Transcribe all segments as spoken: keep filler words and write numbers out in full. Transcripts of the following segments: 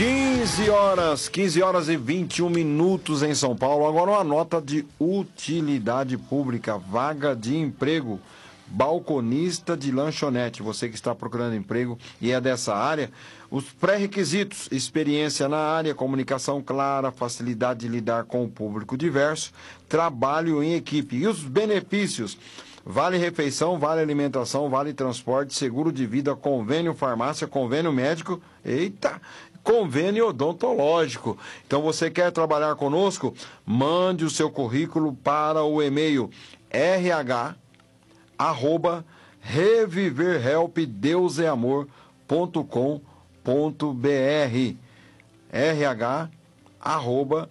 quinze horas, quinze horas e vinte e um minutos em São Paulo. Agora uma nota de utilidade pública, vaga de emprego, balconista de lanchonete. Você que está procurando emprego e é dessa área, os pré-requisitos: experiência na área, comunicação clara, facilidade de lidar com o público diverso, trabalho em equipe. E os benefícios: vale refeição, vale alimentação, vale transporte, seguro de vida, convênio farmácia, convênio médico, eita, convênio odontológico. Então, você quer trabalhar conosco? Mande o seu currículo para o e-mail r h arroba reviverhelpdeuseamor ponto com ponto b r r h arroba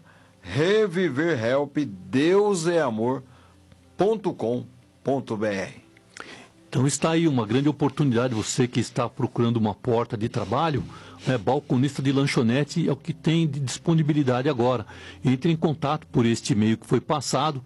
reviverhelpdeuseamor ponto com ponto b r. Então está aí uma grande oportunidade, você que está procurando uma porta de trabalho, né, balconista de lanchonete é o que tem de disponibilidade agora. Entre em contato por este e-mail que foi passado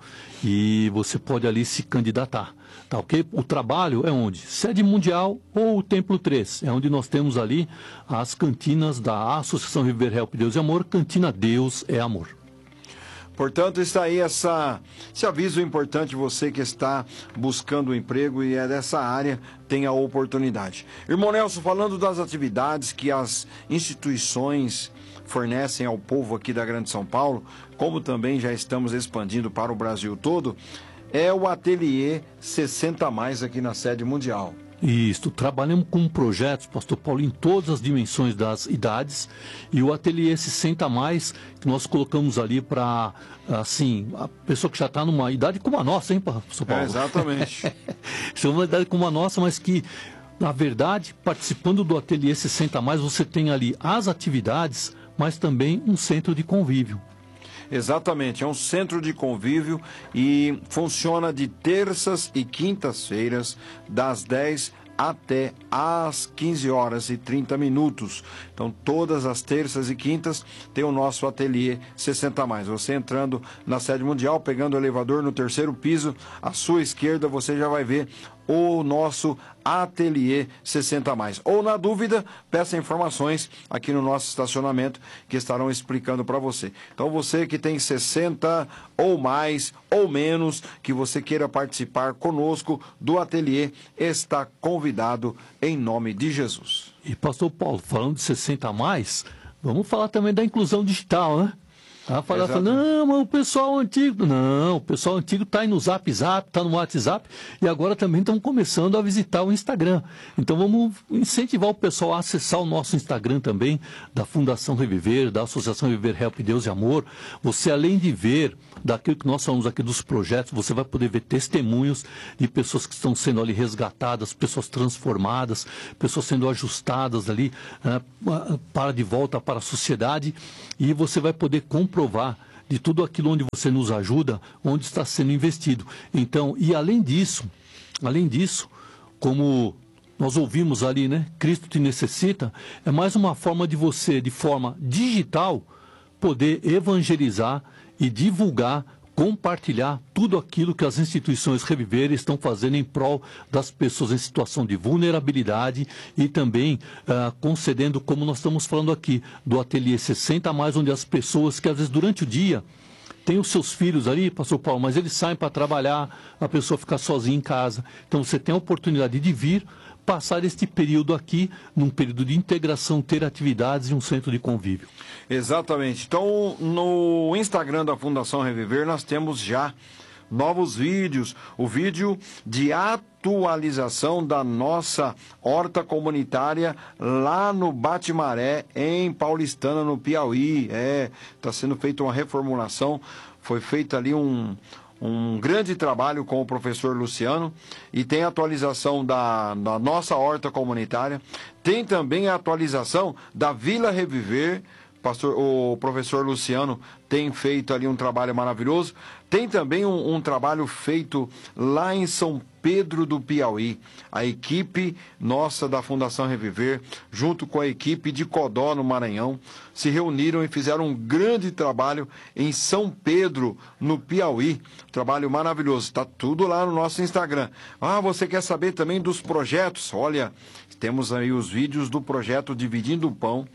e você pode ali se candidatar. Tá, ok? O trabalho é onde? Sede Mundial ou o Templo três, é onde nós temos ali as cantinas da Associação Reviver Help Deus e Amor, Cantina Deus é Amor. Portanto, está aí essa, esse aviso importante, você que está buscando um emprego e é dessa área, tem a oportunidade. Irmão Nelson, falando das atividades que as instituições fornecem ao povo aqui da Grande São Paulo, como também já estamos expandindo para o Brasil todo, é o Ateliê sessenta mais aqui na Sede Mundial. Isso, trabalhamos com projetos, pastor Paulo, em todas as dimensões das idades, e o Ateliê sessenta mais, que nós colocamos ali para, assim, a pessoa que já está numa idade como a nossa, hein, pastor Paulo? É, exatamente. Isso é uma idade como a nossa, mas que, na verdade, participando do Ateliê sessenta mais, você tem ali as atividades, mas também um centro de convívio. Exatamente, é um centro de convívio e funciona de terças e quintas-feiras, das dez até às quinze horas e trinta minutos. Então, todas as terças e quintas tem o nosso Ateliê sessenta mais. Você entrando na Sede Mundial, pegando o elevador no terceiro piso, à sua esquerda você já vai ver o nosso Ateliê sessenta mais. Ou, na dúvida, peça informações aqui no nosso estacionamento que estarão explicando para você. Então, você que tem sessenta ou mais ou menos, que você queira participar conosco do Ateliê, está convidado em nome de Jesus. E pastor Paulo, falando de sessenta a mais, vamos falar também da inclusão digital, né? Ela fala, fala, não, mas o pessoal antigo... Não, o pessoal antigo está aí no Zap Zap, está no WhatsApp, e agora também estão começando a visitar o Instagram. Então vamos incentivar o pessoal a acessar o nosso Instagram também, da Fundação Reviver, da Associação Reviver Help Deus e Amor. Você, além de ver daquilo que nós falamos aqui dos projetos, você vai poder ver testemunhos de pessoas que estão sendo ali resgatadas, pessoas transformadas, pessoas sendo ajustadas ali né, para de volta para a sociedade, e você vai poder comprovar de tudo aquilo onde você nos ajuda, onde está sendo investido. Então, e além disso, além disso, como nós ouvimos ali, né, Cristo te necessita, é mais uma forma de você, de forma digital, poder evangelizar e divulgar, compartilhar tudo aquilo que as instituições Reviver estão fazendo em prol das pessoas em situação de vulnerabilidade e também uh, concedendo, como nós estamos falando aqui, do Ateliê sessenta mais, onde as pessoas que às vezes durante o dia têm os seus filhos ali, pastor Paulo, mas eles saem para trabalhar, a pessoa fica sozinha em casa. Então você tem a oportunidade de vir, passar este período aqui, num período de integração, ter atividades e um centro de convívio. Exatamente. Então, no Instagram da Fundação Reviver, nós temos já novos vídeos. O vídeo de atualização da nossa horta comunitária lá no Bate-Maré, em Paulistana, no Piauí. É, está sendo feita uma reformulação, foi feito ali um... um grande trabalho com o professor Luciano, e tem a atualização da, da nossa horta comunitária, tem também a atualização da Vila Reviver. Pastor, o professor Luciano tem feito ali um trabalho maravilhoso. Tem também um, um trabalho feito lá em São Pedro do Piauí. A equipe nossa da Fundação Reviver, junto com a equipe de Codó, no Maranhão, se reuniram e fizeram um grande trabalho em São Pedro, no Piauí. Trabalho maravilhoso. Está tudo lá no nosso Instagram. Ah, você quer saber também dos projetos? Olha, temos aí os vídeos do projeto Dividindo o Pão,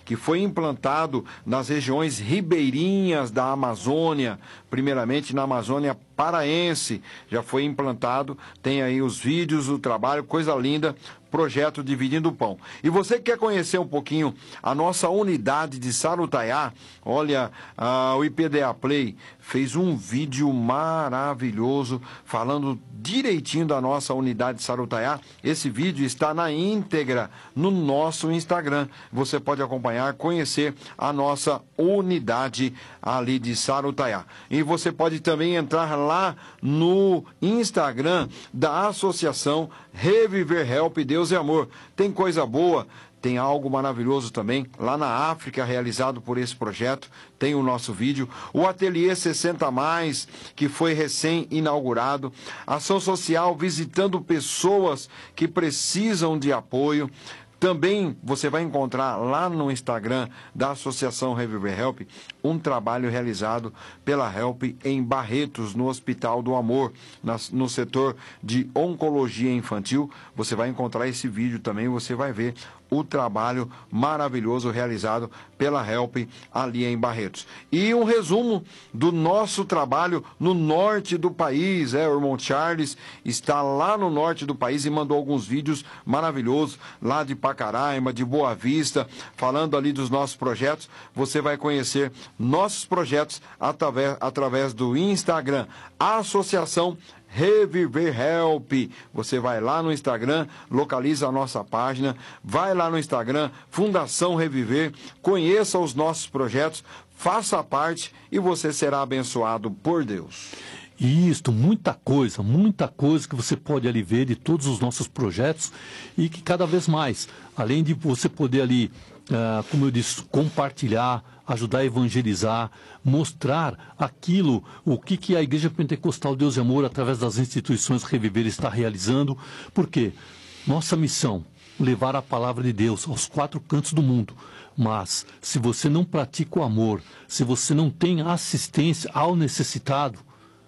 que foi implantado nas regiões ribeirinhas da Amazônia, primeiramente na Amazônia paraense, já foi implantado, tem aí os vídeos, o trabalho, coisa linda, projeto Dividindo o Pão. E você que quer conhecer um pouquinho a nossa unidade de Sarutaiá, olha, a, o I P D A Play fez um vídeo maravilhoso falando direitinho da nossa unidade de Sarutaiá. Esse vídeo está na íntegra no nosso Instagram. Você pode acompanhar, conhecer a nossa unidade ali de Sarutaiá. E você pode também entrar lá no Instagram da Associação Reviver Help Deus e Amor. Tem coisa boa. Tem algo maravilhoso também, lá na África, realizado por esse projeto, tem o nosso vídeo. O Ateliê sessenta mais, que foi recém-inaugurado. Ação social visitando pessoas que precisam de apoio. Também você vai encontrar lá no Instagram da Associação Reviver Help um trabalho realizado pela Help em Barretos, no Hospital do Amor, no setor de oncologia infantil. Você vai encontrar esse vídeo também, você vai ver o trabalho maravilhoso realizado pela Help ali em Barretos. E um resumo do nosso trabalho no norte do país. É, o irmão Charles está lá no norte do país e mandou alguns vídeos maravilhosos lá de Pacaraima, de Boa Vista, falando ali dos nossos projetos. Você vai conhecer nossos projetos através, através do Instagram, Associação Reviver Help. Você vai lá no Instagram, localiza a nossa página, vai lá no Instagram, Fundação Reviver, conheça os nossos projetos, faça parte e você será abençoado por Deus. Isto, muita coisa, muita coisa que você pode ali ver de todos os nossos projetos e que cada vez mais, além de você poder ali, uh, como eu disse, compartilhar, ajudar a evangelizar, mostrar aquilo, o que, que a Igreja Pentecostal Deus e Amor, através das instituições Reviver, está realizando. Porque nossa missão, levar a palavra de Deus aos quatro cantos do mundo. Mas, se você não pratica o amor, se você não tem assistência ao necessitado,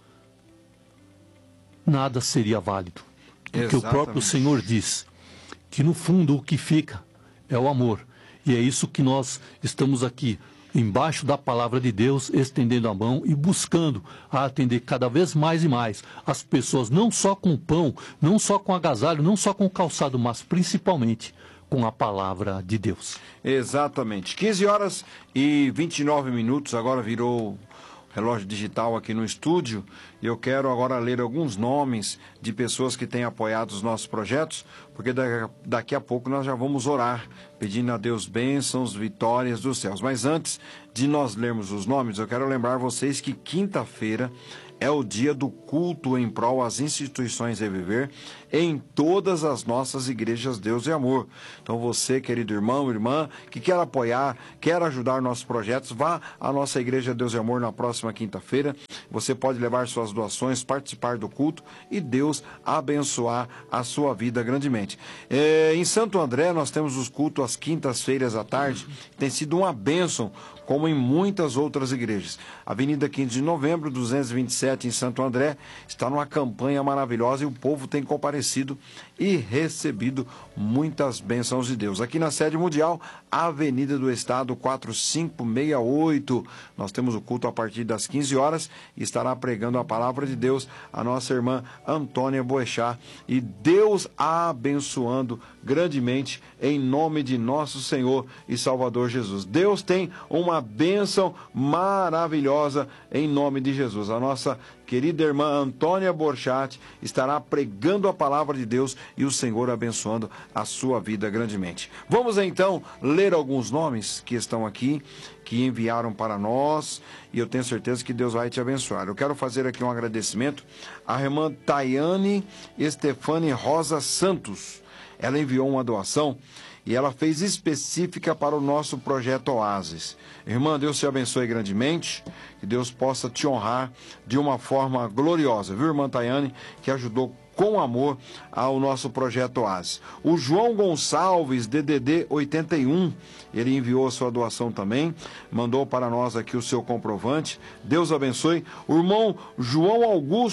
nada seria válido. Porque Exatamente. O próprio Senhor diz que, no fundo, o que fica é o amor. E é isso que nós estamos aqui, embaixo da palavra de Deus, estendendo a mão e buscando a atender cada vez mais e mais as pessoas, não só com pão, não só com agasalho, não só com calçado, mas principalmente com a palavra de Deus. Exatamente. quinze horas e vinte e nove minutos, agora virou relógio digital aqui no estúdio, e eu quero agora ler alguns nomes de pessoas que têm apoiado os nossos projetos, porque daqui a pouco nós já vamos orar, pedindo a Deus bênçãos, vitórias dos céus. Mas antes de nós lermos os nomes, eu quero lembrar vocês que quinta-feira é o dia do culto em prol às instituições Reviver em todas as nossas igrejas Deus e Amor. Então você, querido irmão, irmã, que quer apoiar, quer ajudar nossos projetos, vá à nossa igreja Deus e Amor na próxima quinta-feira. Você pode levar suas doações, participar do culto e Deus abençoar a sua vida grandemente. É, em Santo André nós temos os cultos às quintas-feiras à tarde. Tem sido uma bênção, como em muitas outras igrejas. Avenida quinze de novembro, duzentos e vinte e sete, em Santo André, está numa campanha maravilhosa e o povo tem comparecido e recebido muitas bênçãos de Deus. Aqui na sede mundial, Avenida do Estado, quatro cinco seis oito, nós temos o culto a partir das quinze horas e estará pregando a palavra de Deus a nossa irmã Antônia Boechat, e Deus abençoando grandemente em nome de nosso Senhor e Salvador Jesus. Deus tem uma bênção maravilhosa em nome de Jesus. A nossa querida irmã Antônia Boechat estará pregando a palavra de Deus e o Senhor abençoando a sua vida grandemente. Vamos então ler alguns nomes que estão aqui, que enviaram para nós, e eu tenho certeza que Deus vai te abençoar. Eu quero fazer aqui um agradecimento à irmã Tayane Estefane Rosa Santos. Ela enviou uma doação e ela fez específica para o nosso projeto Oásis. Irmã, Deus te abençoe grandemente, que Deus possa te honrar de uma forma gloriosa, viu, irmã Tayane, que ajudou com amor ao nosso projeto Oásis. O João Gonçalves, D D D oitenta e um, ele enviou a sua doação também, mandou para nós aqui o seu comprovante. Deus abençoe. O irmão João Augusto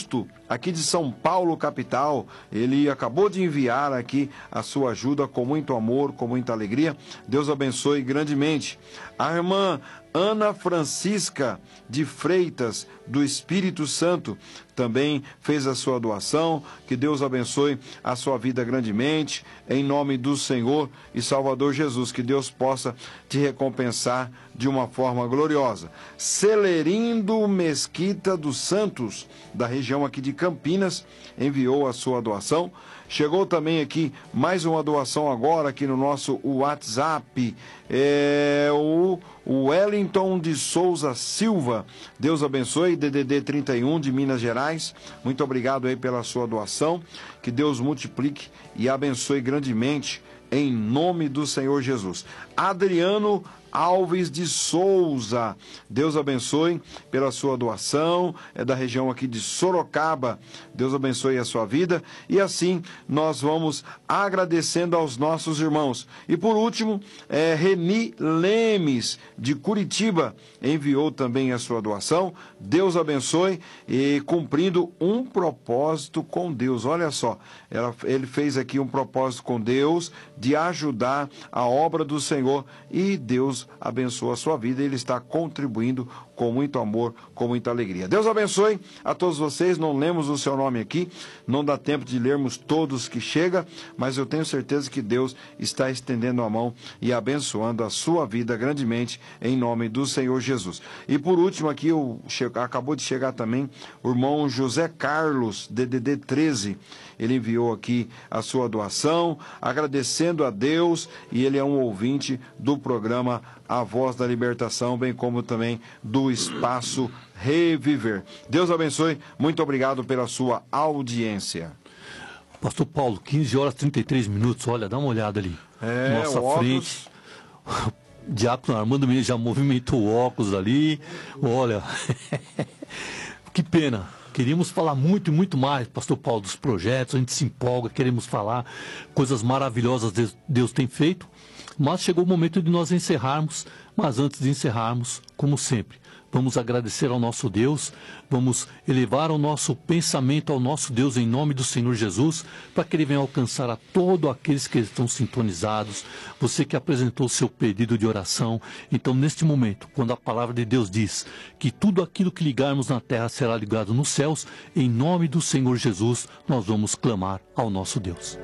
aqui de São Paulo, capital. Ele acabou de enviar aqui a sua ajuda com muito amor, com muita alegria. Deus abençoe grandemente. A irmã Ana Francisca de Freitas, do Espírito Santo, também fez a sua doação. Que Deus abençoe a sua vida grandemente, em nome do Senhor e Salvador Jesus. Que Deus possa te recompensar de uma forma gloriosa. Celerindo Mesquita dos Santos, da região aqui de Campinas, enviou a sua doação. Chegou também aqui mais uma doação agora aqui no nosso WhatsApp. É o Wellington de Souza Silva. Deus abençoe, D D D trinta e um de Minas Gerais. Muito obrigado aí pela sua doação. Que Deus multiplique e abençoe grandemente em nome do Senhor Jesus. Adriano Alves de Souza, Deus abençoe pela sua doação, é da região aqui de Sorocaba. Deus abençoe a sua vida. E assim nós vamos agradecendo aos nossos irmãos. E por último, é, Reni Lemes, de Curitiba, enviou também a sua doação. Deus abençoe, e cumprindo um propósito com Deus. Olha só, ela, ele fez aqui um propósito com Deus de ajudar a obra do Senhor, e Deus abençoa a sua vida. Ele está contribuindo com muito amor, com muita alegria. Deus abençoe a todos vocês. Não lemos o seu nome aqui, não dá tempo de lermos todos que chega, mas eu tenho certeza que Deus está estendendo a mão e abençoando a sua vida grandemente, em nome do Senhor Jesus. E por último aqui, eu, acabou de chegar também o irmão José Carlos, D D D treze. Ele enviou aqui a sua doação, agradecendo a Deus, e ele é um ouvinte do programa A Voz da Libertação, bem como também do Espaço Reviver. Deus abençoe, muito obrigado pela sua audiência. Pastor Paulo, quinze horas e trinta e três minutos, olha, dá uma olhada ali. É, nossa óculos... frente. O Diácono Armando já movimentou o óculos ali. Olha, que pena. Queríamos falar muito e muito mais, Pastor Paulo, dos projetos. A gente se empolga, queremos falar coisas maravilhosas que Deus tem feito. Mas chegou o momento de nós encerrarmos. Mas antes de encerrarmos, como sempre, vamos agradecer ao nosso Deus, vamos elevar o nosso pensamento ao nosso Deus em nome do Senhor Jesus, para que Ele venha alcançar a todos aqueles que estão sintonizados, você que apresentou o seu pedido de oração. Então, neste momento, quando a palavra de Deus diz que tudo aquilo que ligarmos na terra será ligado nos céus, em nome do Senhor Jesus, nós vamos clamar ao nosso Deus.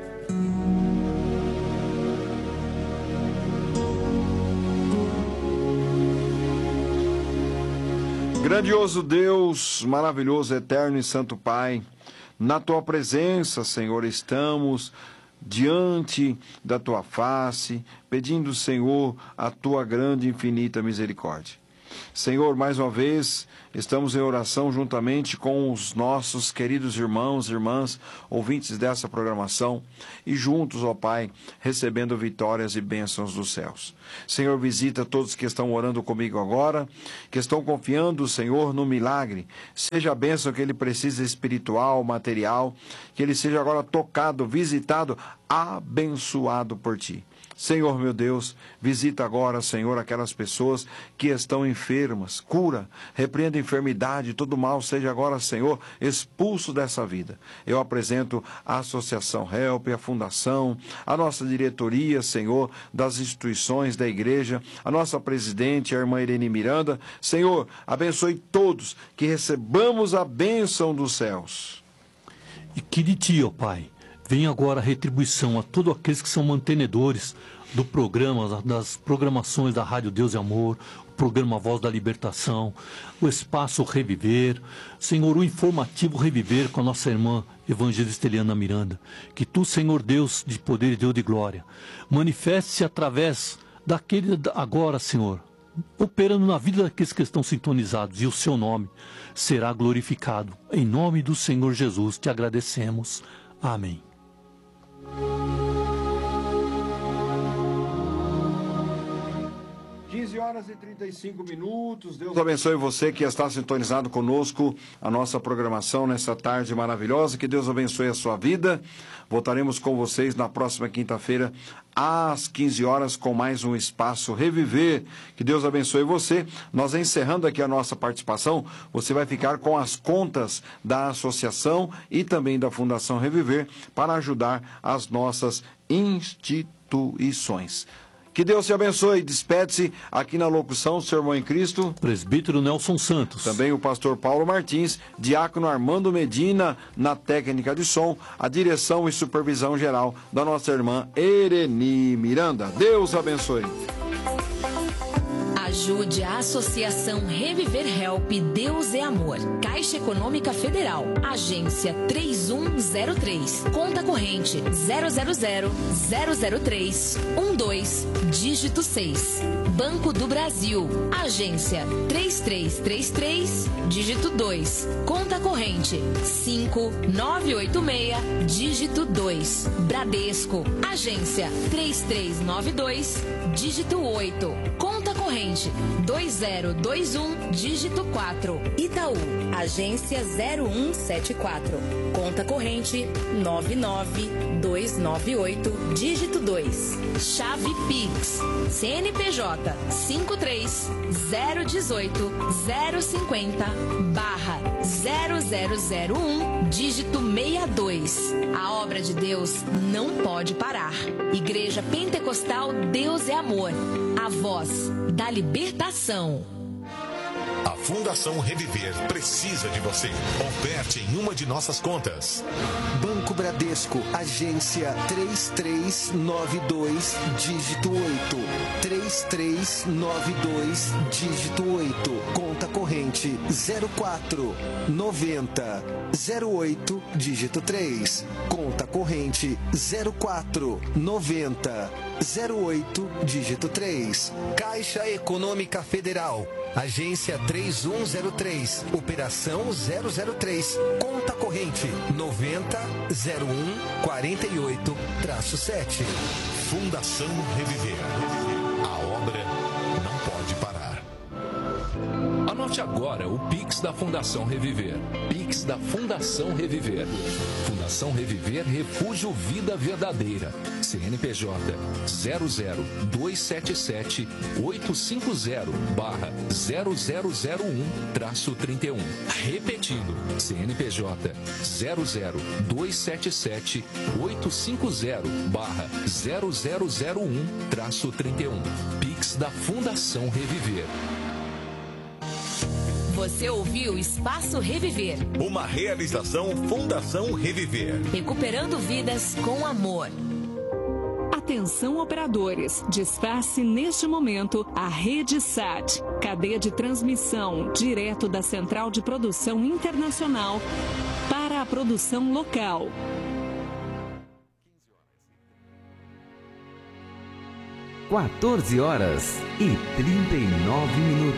Grandioso Deus, maravilhoso, eterno e santo Pai, na Tua presença, Senhor, estamos diante da Tua face, pedindo, Senhor, a Tua grande e infinita misericórdia. Senhor, mais uma vez, estamos em oração juntamente com os nossos queridos irmãos e irmãs, ouvintes dessa programação, e juntos, ó Pai, recebendo vitórias e bênçãos dos céus. Senhor, visita todos que estão orando comigo agora, que estão confiando, Senhor, no milagre. Seja a bênção que ele precisa, espiritual, material, que ele seja agora tocado, visitado, abençoado por Ti. Senhor, meu Deus, visita agora, Senhor, aquelas pessoas que estão enfermas, cura, repreenda a enfermidade, todo mal seja agora, Senhor, expulso dessa vida. Eu apresento a Associação Help, a Fundação, a nossa diretoria, Senhor, das instituições da igreja, a nossa presidente, a irmã Irene Miranda. Senhor, abençoe todos, que recebamos a bênção dos céus. E que de Ti, ó Pai, vem agora a retribuição a todos aqueles que são mantenedores do programa, das programações da Rádio Deus e Amor, o programa Voz da Libertação, o Espaço Reviver, Senhor, o informativo Reviver com a nossa irmã evangelista Eliana Miranda. Que Tu, Senhor Deus de poder e Deus de glória, manifeste-se através daquele agora, Senhor, operando na vida daqueles que estão sintonizados, e o Seu nome será glorificado. Em nome do Senhor Jesus te agradecemos. Amém. quinze horas e trinta e cinco minutos. Deus abençoe você que está sintonizado conosco, a nossa programação nessa tarde maravilhosa. Que Deus abençoe a sua vida. Voltaremos com vocês na próxima quinta-feira, às quinze horas, com mais um Espaço Reviver. Que Deus abençoe você. Nós encerrando aqui a nossa participação, você vai ficar com as contas da associação e também da Fundação Reviver para ajudar as nossas instituições. Que Deus te abençoe. Despede-se aqui na locução, seu irmão em Cristo, presbítero Nelson Santos. Também o pastor Paulo Martins, diácono Armando Medina, na técnica de som, a direção e supervisão geral da nossa irmã Ereni Miranda. Deus abençoe. Ajude a Associação Reviver Help Deus é Amor. Caixa Econômica Federal. Agência três um zero três. Conta corrente zero zero zero zero zero três um dois, dígito seis. Banco do Brasil. Agência três três três três, dígito dois. Conta corrente cinco nove oito seis, dígito dois. Bradesco. Agência três três nove dois, dígito oito. Conta corrente dois zero dois um, dígito quatro. Itaú. Agência zero um sete quatro. Conta corrente nove nove dois nove oito, dígito dois. Chave Pix. C N P J cinco três zero um oito zero cinco zero barra zero zero zero um, dígito sessenta e dois. A obra de Deus não pode parar. Igreja Pentecostal Deus é Amor. A voz da libertação. A Fundação Reviver precisa de você. Operte em uma de nossas contas. Banco Bradesco, agência três três nove dois, dígito oito. três três nove dois, dígito oito. Conta corrente zero quatro noventa zero oito, dígito três. Conta corrente zero quatro noventa zero oito, dígito três. Caixa Econômica Federal. Agência três um zero três, operação zero zero três, conta corrente noventa zero um quarenta e oito, sete. Fundação Reviver. A obra não pode parar. Anote agora o Pix da Fundação Reviver. Pix da Fundação Reviver. Fundação Reviver Refúgio Vida Verdadeira. C N P J zero zero dois sete sete oito cinco zero barra zero zero zero um, trinta e um. Repetindo, C N P J zero zero dois sete sete oito cinco zero barra zero zero zero um, trinta e um. Pix da Fundação Reviver. Você ouviu Espaço Reviver. Uma realização Fundação Reviver. Recuperando vidas com amor. Atenção operadores, despace neste momento a Rede Sat, cadeia de transmissão direto da Central de Produção Internacional para a produção local. quatorze horas e trinta e nove minutos.